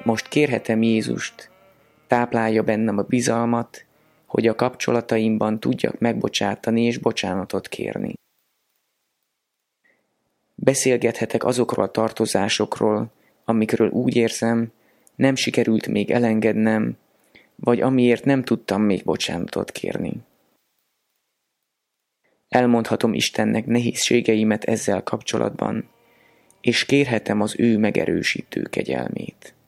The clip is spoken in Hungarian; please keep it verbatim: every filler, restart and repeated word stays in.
Most kérhetem Jézust, táplálja bennem a bizalmat, hogy a kapcsolataimban tudjak megbocsátani és bocsánatot kérni. Beszélgethetek azokról a tartozásokról, amikről úgy érzem, nem sikerült még elengednem, vagy amiért nem tudtam még bocsánatot kérni. Elmondhatom Istennek nehézségeimet ezzel kapcsolatban, és kérhetem az ő megerősítő kegyelmét.